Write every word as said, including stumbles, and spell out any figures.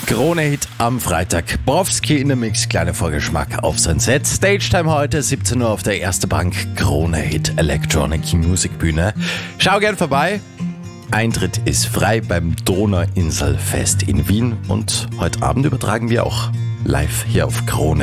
Krone-Hit am Freitag. Borowski in der Mix, kleiner Vorgeschmack auf sein Set. Stage-Time heute, siebzehn Uhr auf der Erste Bank. Krone-Hit Electronic Music Bühne. Schau gern vorbei. Eintritt ist frei beim Donauinselfest in Wien. Und heute Abend übertragen wir auch live hier auf Krone.